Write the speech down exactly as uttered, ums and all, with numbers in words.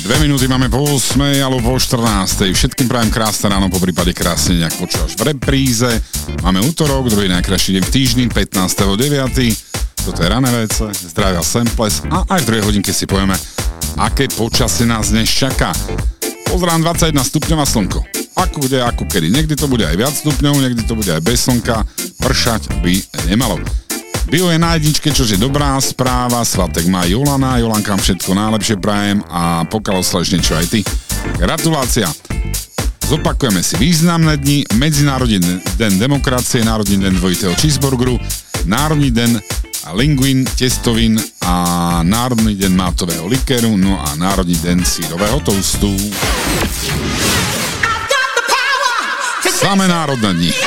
Dve minúty máme po ôsmej alebo po štrnástej. Všetkým prajem krásne ráno, po prípade krásne nejak počúvaš v repríze. Máme útorok, druhý najkrajší deň v týždni, pätnásteho deviateho Toto je Rané vécé, zdravia Samples a aj v druhej hodinke si povieme, aké počasie nás dnes čaká. Pozerám dvadsaťjeden stupňov a slnko. Ako bude, ako kedy. Niekdy to bude aj viac stupňov, niekdy to bude aj bez slnka. Pršať by nemalo. Bio je na jedničke, čo je dobrá správa. Svatek má Jolana. Jolanka všetko najlepšie prajem a pokiaľ oslavíš niečo aj ty. Gratulácia. Zopakujeme si významné dni. Medzinárodný deň demokracie, Národný deň dvojitého cheeseburgeru, Národný deň linguín, testovín a Národný deň mátového likeru, no a Národný deň sírového toastu. Samé národné dni.